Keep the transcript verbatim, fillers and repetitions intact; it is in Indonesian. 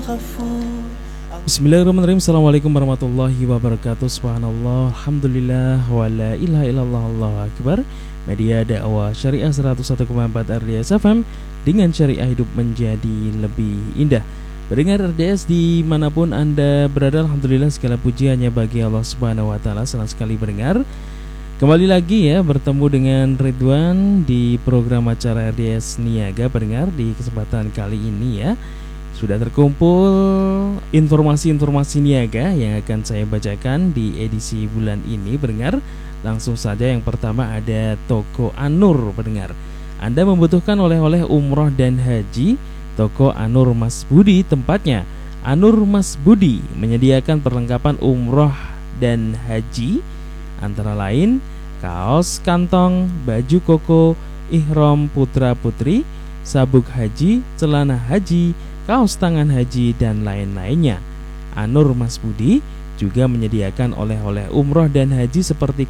Bismillahirrahmanirrahim. Assalamualaikum warahmatullahi wabarakatuh. Subhanallah, alhamdulillah, wa la ilaha illallah, Allahu akbar. Media dakwah syariah seratus satu koma empat R D S F M, dengan syariah hidup menjadi lebih indah. Pendengar R D S dimanapun Anda berada, alhamdulillah segala puji hanya bagi Allah Subhanahu wa taala. Senang sekali mendengar kembali lagi ya, bertemu dengan Ridwan di program acara R D S Niaga. Pendengar, di kesempatan kali ini ya sudah terkumpul informasi-informasi niaga yang akan saya bacakan di edisi bulan ini. Pendengar, langsung saja yang pertama ada Toko Anur. Pendengar, Anda membutuhkan oleh-oleh umroh dan haji, Toko Anur Mas Budi tempatnya. Anur Mas Budi menyediakan perlengkapan umroh dan haji, antara lain kaos kantong, baju koko, ihram putra putri, sabuk haji, celana haji, kaos tangan haji, dan lain-lainnya. Anur Mas Budi juga menyediakan oleh-oleh umroh dan haji seperti